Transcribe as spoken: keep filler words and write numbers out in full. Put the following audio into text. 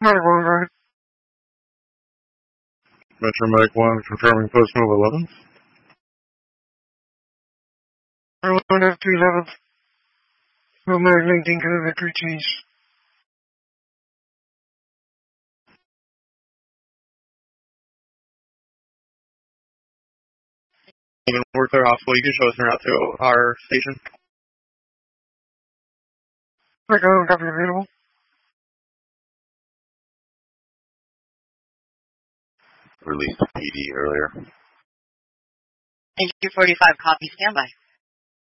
Medic one, right? Metro Medic one, confirming post move eleven. Airline F three eleven. No Medic nineteen, can I victory change? Even we're clear hospital, you can show us en route to our station. Medic one, copy available. Released P D earlier. Thank you, forty-five, copy, standby.